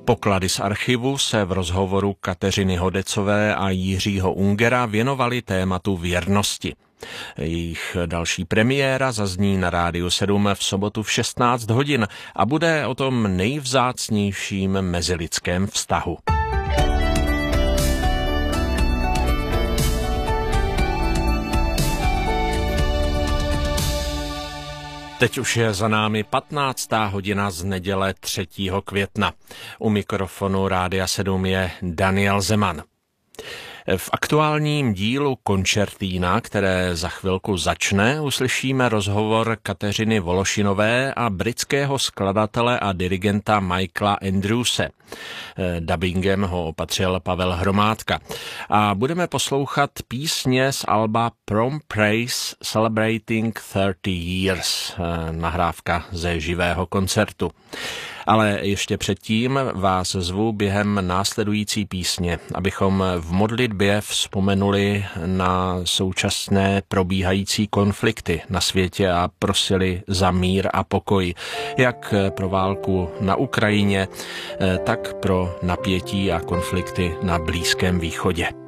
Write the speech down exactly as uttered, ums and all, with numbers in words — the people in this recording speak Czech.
Poklady z archivu se v rozhovoru Kateřiny Hodecové a Jiřího Ungera věnovali tématu věrnosti. Jejich další premiéra zazní na Rádiu sedm v sobotu v šestnáct hodin a bude o tom nejvzácnějším mezilidském vztahu. Teď už je za námi patnáctá hodina z neděle třetího května. U mikrofonu Rádia sedm je Daniel Zeman. V aktuálním dílu Koncertina, které za chvilku začne, uslyšíme rozhovor Kateřiny Vološinové a britského skladatele a dirigenta Michaela Andrewse. Dabingem ho opatřil Pavel Hromádka. A budeme poslouchat písně z alba Prom Praise Celebrating thirty years, nahrávka ze živého koncertu. Ale ještě předtím vás zvu během následující písně, abychom v modlitbě vzpomenuli na současné probíhající konflikty na světě a prosili za mír a pokoj, jak pro válku na Ukrajině, tak pro napětí a konflikty na Blízkém východě.